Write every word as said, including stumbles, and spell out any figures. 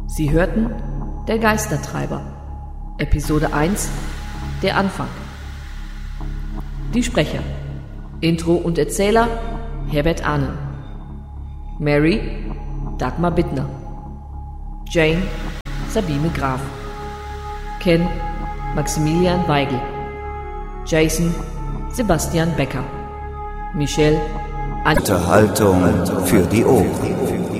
Sie hörten Der Geistertreiber, Episode eins, der Anfang. Die Sprecher: Intro und Erzähler Herbert Ahnen, Mary Dagmar Bittner, Jane Sabine Graf, Ken Maximilian Weigel, Jason Sebastian Becker, Michelle Unterhaltung für die Ohren.